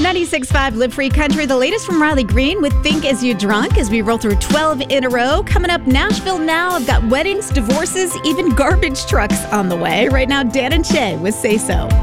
96.5 Live Free Country, the latest from Riley Green with Think As You Drunk as we roll through 12 in a row. Coming up, Nashville Now. I've got weddings, divorces, even garbage trucks on the way. Right now, Dan and Shay with Say So.